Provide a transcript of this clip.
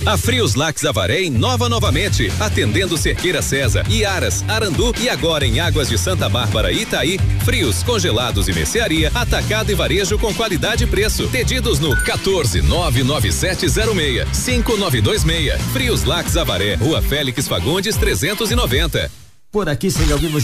A Frios Lax Avaré inova novamente, atendendo Cerqueira César, Iaras, Arandu e agora em Águas de Santa Bárbara e Itaí. Frios, congelados e mercearia, atacado e varejo com qualidade e preço. Pedidos no 14.99706-5926. Frios Lax Avaré, Rua Félix Fagundes 390. Por aqui, segue ao vivo